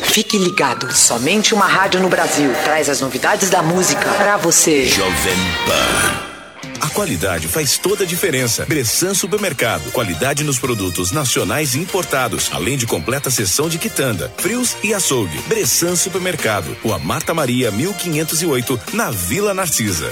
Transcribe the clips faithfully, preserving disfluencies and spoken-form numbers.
Fique ligado, somente uma rádio no Brasil traz as novidades da música pra você. Jovem Pan. A qualidade faz toda a diferença. Bressan Supermercado. Qualidade nos produtos nacionais e importados, além de completa seção de quitanda, frios e açougue. Bressan Supermercado. Rua Marta Maria, mil quinhentos e oito, na Vila Narcisa.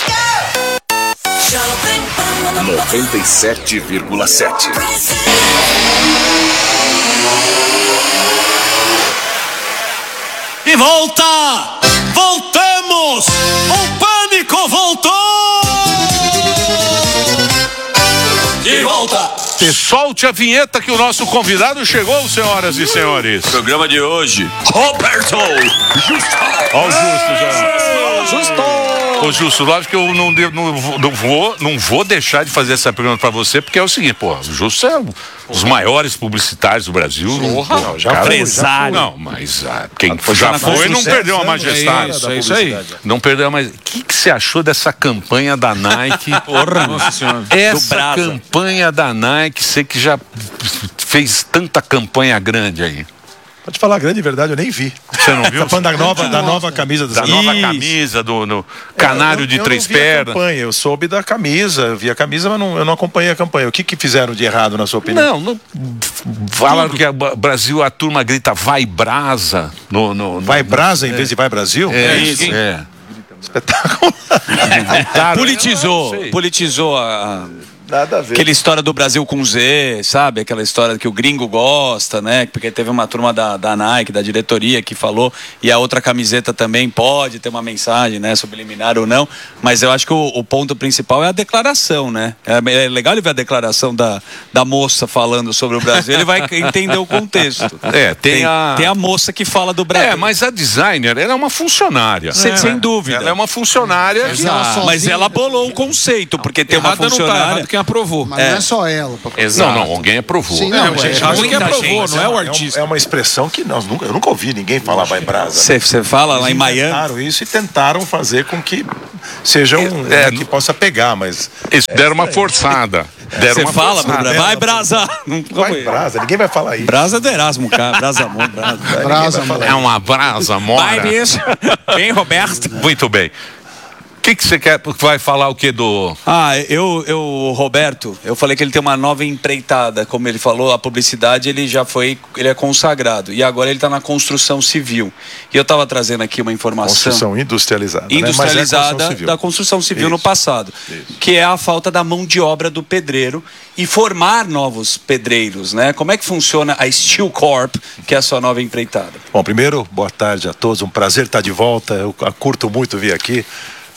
noventa e sete vírgula sete. E volta! Voltamos! O pânico voltou! De volta! E solte a vinheta que o nosso convidado chegou, senhoras e senhores. Programa de hoje, Roberto Justo. Ó o Justo já. Justo! Ô Justo, lógico que eu não, devo, não, não, vou, não vou deixar de fazer essa pergunta pra você, porque é o seguinte, pô, o Justo é um dos maiores publicitários do Brasil. Porra, não, já cara, foi, já não, mas ah, quem já foi não perdeu a majestade. É isso, é isso aí. Não perdeu a majestade. O que, que você achou dessa campanha da Nike? Porra, nossa senhora. Essa campanha da Nike, você que já fez tanta campanha grande aí. Pode falar a grande verdade, eu nem vi. Você não viu? Tá falando da nova, da nova camisa do Da nova camisa, do no canário eu, eu, de eu três não vi pernas. A campanha, eu soube da camisa, eu vi a camisa, mas não, eu não acompanhei a campanha. O que, que fizeram de errado, na sua opinião? Não, não falaram que o Brasil, a turma grita vai brasa. No, no, no, vai brasa no, em é. vez de vai Brasil? É, é isso. É. Espetáculo. Politizou, politizou a... Nada a ver. Aquela história do Brasil com Z, sabe? Aquela história que o gringo gosta, né? Porque teve uma turma da, da Nike, da diretoria, que falou, e a outra camiseta também pode ter uma mensagem, né? Subliminar ou não. Mas eu acho que o, o ponto principal é a declaração, né? É, é legal ele ver a declaração da, da moça falando sobre o Brasil, ele vai entender o contexto. É, tem, tem, a... tem a moça que fala do Brasil. É, mas a designer, ela é uma funcionária. Sem, é, sem dúvida. Ela é uma funcionária. É, que... ela mas ela bolou o conceito, porque tem uma funcionária... Quem aprovou. Mas é. não é só ela. Não, não, alguém aprovou. Sim, não, é, gente, mas alguém aprovou, não é o artista. É uma expressão que nós nunca, eu nunca ouvi ninguém falar vai brasa. Você né? fala lá em Miami. Eles inventaram isso e tentaram fazer com que seja um é, é, que possa pegar, mas eles deram uma forçada. Você fala, forçada. Vai brasa. Não vai brasa, ninguém vai falar isso. Brasa do Erasmo, cara. Brasa amor, brasa. brasa é uma brasa mora. Vai bicho. Bem, Roberto. Muito bem. O que que você quer? Vai falar o que do... Ah, eu, eu, Roberto, eu falei que ele tem uma nova empreitada, como ele falou, a publicidade ele já foi, ele é consagrado, e agora ele está na construção civil. E eu estava trazendo aqui uma informação... Construção industrializada, Industrializada, né? Mas é construção da construção civil isso, no passado, isso. que é a falta da mão de obra do pedreiro e formar novos pedreiros, né? Como é que funciona a Steel Corp, que é a sua nova empreitada? Bom, primeiro, boa tarde a todos, um prazer estar de volta, eu curto muito vir aqui.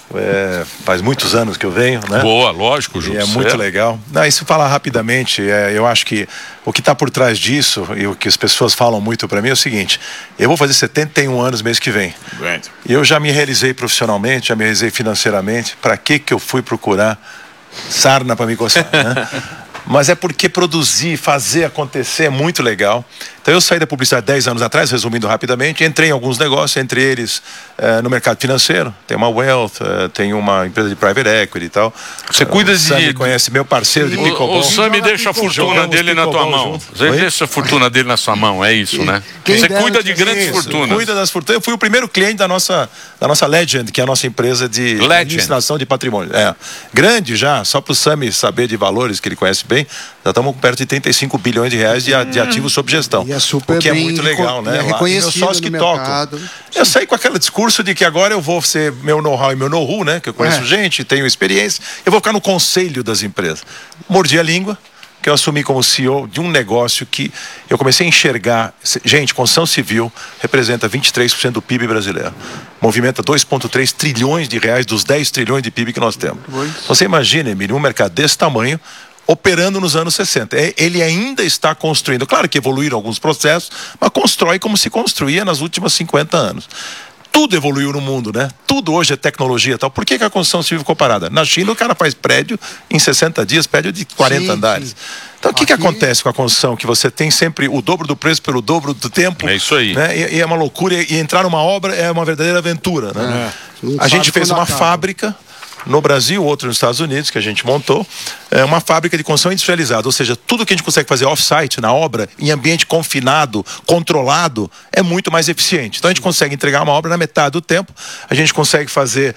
É, faz muitos anos que eu venho, né? Boa, lógico, Ju. E é muito certo. legal. Não, isso falar rapidamente, é, eu acho que o que está por trás disso e o que as pessoas falam muito para mim é o seguinte: eu vou fazer setenta e um anos mês que vem. Right. E eu já me realizei profissionalmente, já me realizei financeiramente. Para que que eu fui procurar sarna para me coçar, né? Mas é porque produzir, fazer acontecer é muito legal. Então eu saí da publicidade dez anos atrás, resumindo rapidamente, entrei em alguns negócios, entre eles uh, no mercado financeiro. Tem uma Wealth, uh, tem uma empresa de private equity e tal. Você uh, cuida de... O Sami conhece meu parceiro de pickleball. O, o Sami deixa a fortuna dele na tua mão. Você deixa a fortuna dele na sua mão, é isso, né? Você cuida de grandes fortunas. Cuida das fortunas. Eu fui o primeiro cliente da nossa, da nossa Legend, que é a nossa empresa de administração de patrimônio. É. Grande já, só para o Sami saber de valores, que ele conhece bem, já estamos com perto de trinta e cinco bilhões de reais de, de ativos sob gestão. E é super o que é bem muito legal, né? É reconhecido meus sócios que tocam. Eu saí com aquele discurso de que agora eu vou ser meu know-how e meu know-how, né? Que eu conheço é. gente, tenho experiência. Eu vou ficar no conselho das empresas. Mordi a língua, que eu assumi como C E O de um negócio que eu comecei a enxergar. Gente, construção civil representa vinte e três por cento do P I B brasileiro. Movimenta dois vírgula três trilhões de reais dos dez trilhões de P I B que nós temos. Então, você imagina, Emílio, um mercado desse tamanho operando nos anos sessenta. Ele ainda está construindo. Claro que evoluíram alguns processos, mas constrói como se construía nos últimos cinquenta anos. Tudo evoluiu no mundo, né? Tudo hoje é tecnologia e tal. Por que que a construção civil ficou parada? Na China o cara faz prédio em sessenta dias, prédio de quarenta sim, andares. Sim. Então o que, Aqui... que acontece com a construção? Que você tem sempre o dobro do preço pelo dobro do tempo. É isso aí. Né? E, e é uma loucura. E entrar numa obra é uma verdadeira aventura, né? É. A gente fez uma fábrica no Brasil, outro nos Estados Unidos, que a gente montou, é uma fábrica de construção industrializada, ou seja, tudo que a gente consegue fazer off-site, na obra, em ambiente confinado, controlado, é muito mais eficiente. Então a gente consegue entregar uma obra na metade do tempo, a gente consegue fazer,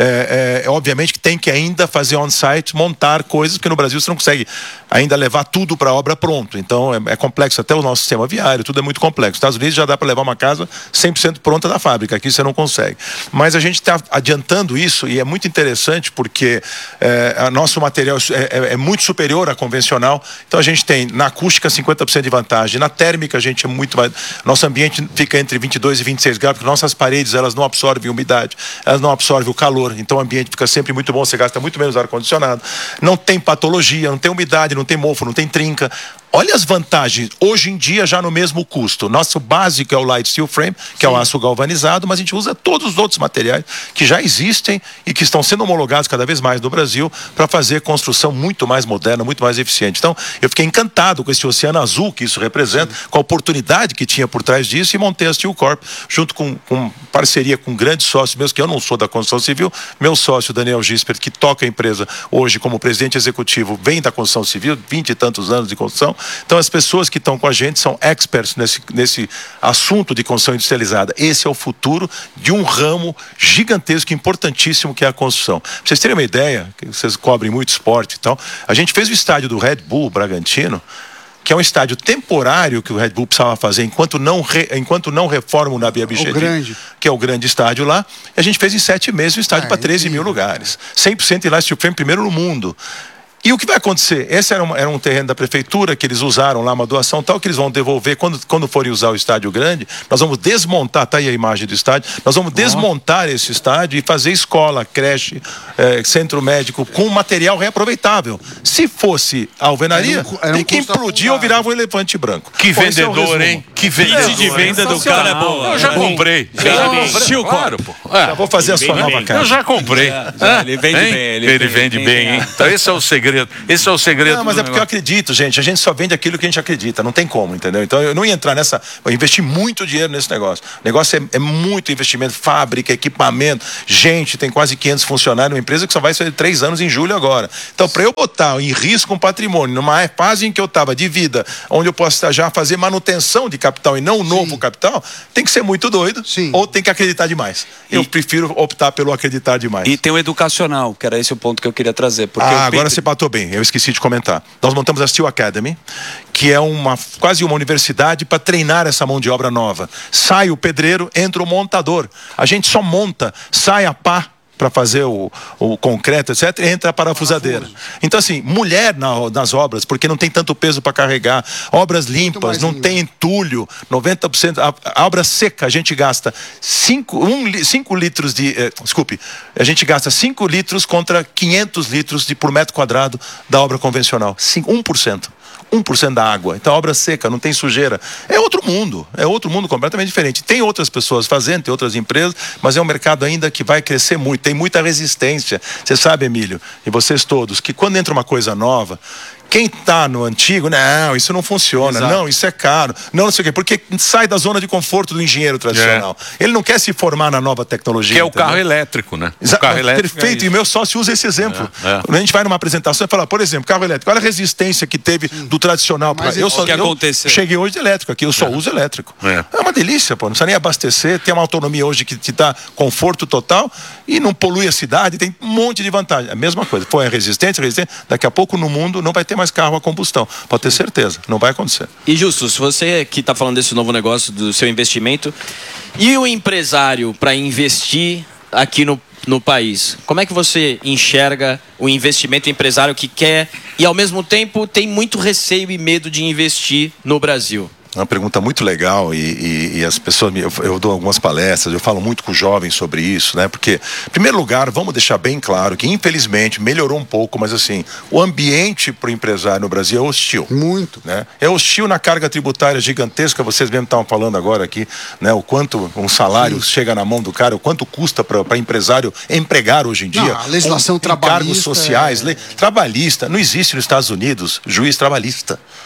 é, é, obviamente que tem que ainda fazer on-site, montar coisas, porque no Brasil você não consegue ainda levar tudo para a obra pronto. Então é, é complexo, até o nosso sistema viário, tudo é muito complexo. Nos Estados Unidos já dá para levar uma casa cem por cento pronta da fábrica, aqui você não consegue. Mas a gente está adiantando isso e é muito interessante porque é, a nosso material é, é, é muito superior à convencional. Então a gente tem na acústica cinquenta por cento de vantagem, na térmica a gente é muito mais... Nosso ambiente fica entre vinte e dois e vinte e seis graus, porque nossas paredes elas não absorvem umidade, elas não absorvem o calor, então o ambiente fica sempre muito bom, você gasta muito menos ar-condicionado, não tem patologia, não tem umidade, não tem mofo, não tem trinca. Olha as vantagens, hoje em dia já no mesmo custo. Nosso básico é o Light Steel Frame, que Sim. é o aço galvanizado, mas a gente usa todos os outros materiais que já existem e que estão sendo homologados cada vez mais no Brasil para fazer construção muito mais moderna, muito mais eficiente. Então, eu fiquei encantado com esse oceano azul que isso representa, Sim. com a oportunidade que tinha por trás disso e montei a Steel Corp, junto com, com parceria com grandes sócios meus, que eu não sou da construção civil, meu sócio Daniel Gisper, que toca a empresa hoje como presidente executivo, vem da construção civil, vinte e tantos anos de construção. Então as pessoas que estão com a gente são experts nesse, nesse assunto de construção industrializada. Esse é o futuro de um ramo gigantesco, importantíssimo, que é a construção. Pra vocês terem uma ideia, que vocês cobrem muito esporte e tal, a gente fez o estádio do Red Bull Bragantino, que é um estádio temporário que o Red Bull precisava fazer enquanto não, re, enquanto não reforma o Nabi Abichedi, que é o grande estádio lá. E a gente fez em sete meses o estádio ah, para treze mil lugares. cem por cento Light Steel Frame, primeiro no mundo. E o que vai acontecer? Esse era um, era um terreno da prefeitura que eles usaram lá, uma doação tal, que eles vão devolver quando, quando forem usar o estádio grande. Nós vamos desmontar, tá aí a imagem do estádio, nós vamos oh. desmontar esse estádio e fazer escola, creche, eh, centro médico com material reaproveitável. Se fosse alvenaria, era um, era um tem que implodir ou virava um elefante branco. Que Pô, vendedor, é hein? Que vendedor. de venda do cara é boa. Eu já comprei. Já comprei. Claro, pô. É. Já vou fazer a sua nova casa. Eu já comprei. É, já, ele vende hein? bem. Ele, ele vende bem, bem, hein? Então esse é o segredo. Esse é o segredo. Não, mas é porque eu acredito, gente. A gente só vende aquilo que a gente acredita. Não tem como, entendeu? Então eu não ia entrar nessa. Eu investi muito dinheiro nesse negócio. O negócio é, é muito investimento, fábrica, equipamento, gente, tem quase quinhentos funcionários, uma empresa que só vai ser três anos em julho agora. Então, para eu botar em risco um patrimônio, numa fase em que eu estava de vida, onde eu posso já fazer manutenção de capital e não um novo capital, tem que ser muito doido. Sim. Ou tem que acreditar demais. E... Eu prefiro optar pelo acreditar demais. E tem o educacional, que era esse o ponto que eu queria trazer. Porque ah, Pedro... agora você bateu bem, eu esqueci de comentar. Nós montamos a Steel Academy, que é uma, quase uma universidade para treinar essa mão de obra nova. Sai o pedreiro, entra o montador. A gente só monta, sai a pá para fazer o, o concreto, etcétera, entra a parafusadeira. Então, assim, mulher na, nas obras, porque não tem tanto peso para carregar, obras limpas, não tem entulho, noventa por cento, a, a obra seca, a gente gasta cinco litros de, eh, desculpe, a gente gasta cinco litros contra quinhentos litros de, por metro quadrado da obra convencional, um por cento. um por cento da água. Então, a obra seca, não tem sujeira. É outro mundo. É outro mundo completamente diferente. Tem outras pessoas fazendo, tem outras empresas, mas é um mercado ainda que vai crescer muito. Tem muita resistência. Você sabe, Emílio, e vocês todos, que quando entra uma coisa nova, quem está no antigo, não, isso não funciona, Exato. não, isso é caro, não, não sei o quê, porque sai da zona de conforto do engenheiro tradicional. É. Ele não quer se formar na nova tecnologia. Que é o entendeu? carro elétrico, né? Exato, o carro elétrico perfeito, é e meu sócio usa esse exemplo. É, é. Quando a gente vai numa apresentação e fala, por exemplo, carro elétrico, olha a resistência que teve Sim. do tradicional. Pra... Eu só que eu aconteceu? cheguei hoje de elétrico aqui, eu só é. uso elétrico. É. é uma delícia, pô, não precisa nem abastecer, tem uma autonomia hoje que te dá conforto total e não polui a cidade, tem um monte de vantagem. A mesma coisa, foi a resistência, resistência, daqui a pouco no mundo não vai ter mais carro a combustão. Pode ter certeza, não vai acontecer. E Justus, você que está falando desse novo negócio, do seu investimento, e o empresário para investir aqui no, no país, como é que você enxerga o investimento empresário que quer e ao mesmo tempo tem muito receio e medo de investir no Brasil? É uma pergunta muito legal e, e, e as pessoas, eu, eu dou algumas palestras, eu falo muito com os jovens sobre isso, né? Porque, em primeiro lugar, vamos deixar bem claro que, infelizmente, melhorou um pouco, mas assim, o ambiente para o empresário no Brasil é hostil. Muito. Né? É hostil na carga tributária gigantesca, vocês mesmo estavam falando agora aqui, né? O quanto um salário Sim. chega na mão do cara, o quanto custa para empresário empregar hoje em dia. Não, a legislação um, trabalhista. Cargos sociais, é... lei, trabalhista. Não existe nos Estados Unidos juiz trabalhista.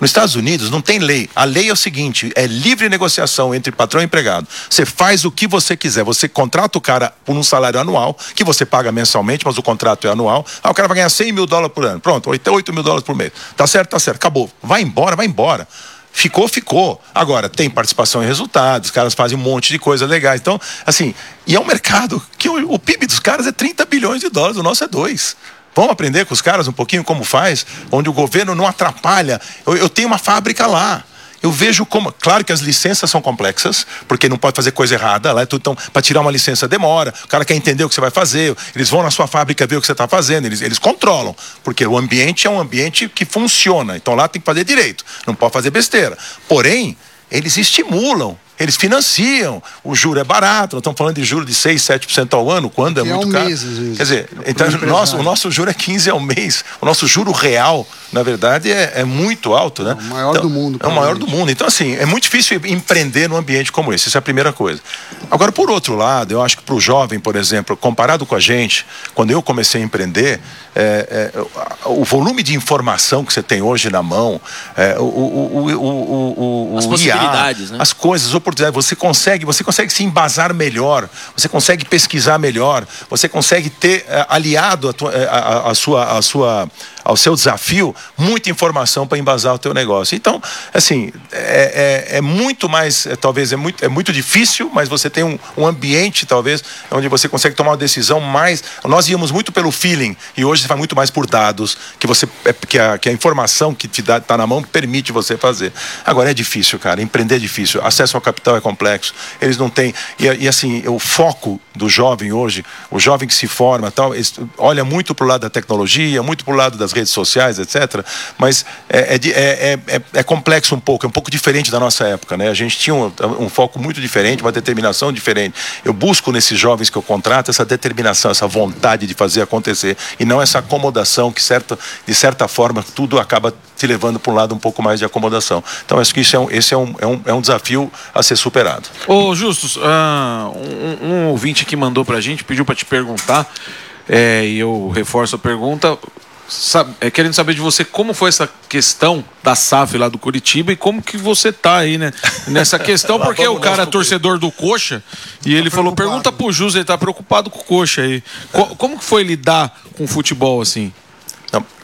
Nos Estados Unidos não tem lei. A lei é o seguinte, é livre negociação entre patrão e empregado. Você faz o que você quiser. Você contrata o cara por um salário anual, que você paga mensalmente, mas o contrato é anual. Ah, o cara vai ganhar cem mil dólares por ano. Pronto, oito mil dólares por mês. Tá certo, tá certo. Acabou. Vai embora, vai embora. Ficou, ficou. Agora, tem participação em resultados, os caras fazem um monte de coisa legal. Então, assim, e é um mercado que o, o P I B dos caras é trinta bilhões de dólares, o nosso é dois. Vamos aprender com os caras um pouquinho como faz, onde o governo não atrapalha. Eu, eu tenho uma fábrica lá. Eu vejo como... Claro que as licenças são complexas, porque não pode fazer coisa errada. Lá é tudo, então, para tirar uma licença demora. O cara quer entender o que você vai fazer. Eles vão na sua fábrica ver o que você está fazendo. Eles, eles controlam. Porque o ambiente é um ambiente que funciona. Então lá tem que fazer direito. Não pode fazer besteira. Porém, eles estimulam. Eles financiam, o juro é barato, nós estamos falando de juro de seis, sete por cento ao ano, quando é, é muito um caro. Mês, às vezes. Quer dizer, então, nosso, o nosso juro é quinze ao mês, o nosso juro real, na verdade, é, é muito alto, né? É o maior então, do mundo. É o maior do mundo. Então, assim, é muito difícil empreender num ambiente como esse, isso é a primeira coisa. Agora, por outro lado, eu acho que para o jovem, por exemplo, comparado com a gente, quando eu comecei a empreender, é, é, o volume de informação que você tem hoje na mão, é, o, o, o, o, o, as o possibilidades, I A, né? as coisas, as oportunidades, você consegue, você consegue se embasar melhor, você consegue pesquisar melhor, você consegue ter uh, aliado a, tua, a, a, a sua, a sua, ao seu desafio, muita informação para embasar o teu negócio. Então, assim, é, é, é muito mais, é, talvez é muito, é muito difícil, mas você tem um, um ambiente, talvez, onde você consegue tomar uma decisão mais... Nós íamos muito pelo feeling, e hoje você vai muito mais por dados, que, você, que, a, que a informação que te dá, tá na mão permite você fazer. Agora, é difícil, cara, empreender é difícil, acesso ao capital é complexo, eles não têm... E, e assim, o foco do jovem hoje, o jovem que se forma, tal, olha muito pro lado da tecnologia, muito pro lado das redes sociais, etcétera. Mas é, é, é, é, é complexo um pouco, é um pouco diferente da nossa época, né? A gente tinha um, um foco muito diferente, uma determinação diferente. Eu busco nesses jovens que eu contrato essa determinação, essa vontade de fazer acontecer e não essa acomodação que, certa, de certa forma, tudo acaba te levando para um lado um pouco mais de acomodação. Então, acho que isso é um, esse é um, é um, é um desafio a ser superado. Ô, Justus, uh, um, um ouvinte que mandou pra gente, pediu para te perguntar, é, e eu reforço a pergunta, sabe, é, querendo saber de você como foi essa questão da S A F lá do Curitiba e como que você tá aí, né, nessa questão, porque o cara é torcedor do Coxa e ele falou, pergunta pro Jus, ele tá preocupado com o Coxa aí. Co- como que foi lidar com o futebol assim? Não,